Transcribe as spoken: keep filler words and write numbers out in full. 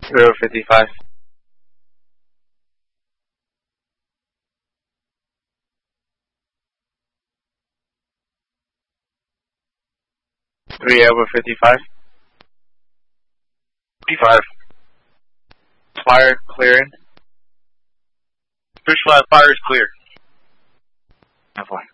Zero fifty-five. Three over fifty-five. fifty-five. Fire clearing. Fish flag, fire is clear. Have one.